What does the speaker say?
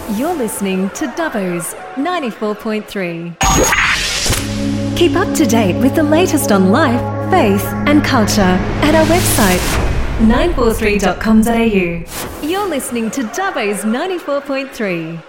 You're listening to Dubbo's 94.3. Keep up to date with the latest on life, faith and culture at our website 943.com.au. You're listening to Dubbo's 94.3.